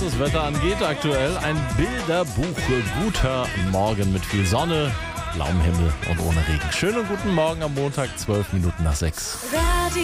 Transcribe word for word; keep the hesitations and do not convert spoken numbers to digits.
das Wetter angeht. Aktuell ein Bilderbuch. Guter Morgen mit viel Sonne, blauem Himmel und ohne Regen. Schönen guten Morgen am Montag, zwölf Minuten nach sechs.